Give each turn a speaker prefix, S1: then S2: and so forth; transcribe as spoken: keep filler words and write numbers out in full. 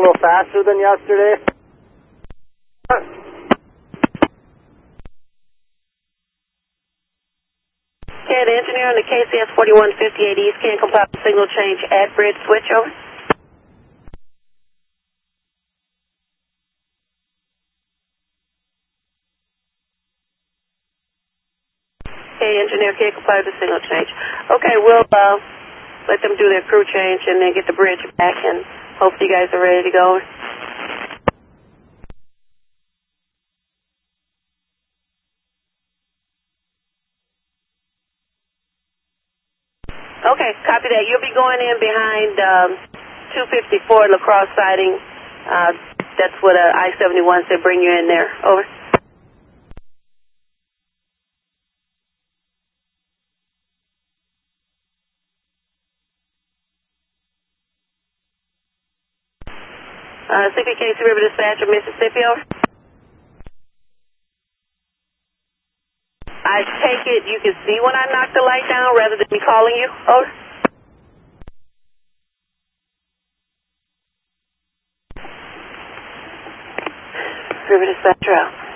S1: little faster than yesterday?
S2: Okay, the engineer on the K C S forty-one fifty-eight East can't comply with signal change at bridge switch, over. Okay, engineer can't comply with the signal change. Okay, we'll uh, let them do their crew change and then get the bridge back, and hopefully you guys are ready to go. Okay, copy that. You'll be going in behind um, two fifty-four La Crosse siding. Uh, that's what uh, I seventy-one said, bring you in there. Over. Uh, C P K C River Dispatcher, Mississippi, over. I take it you can see when I knock the light down rather than me calling you, over. River Dispatcher out.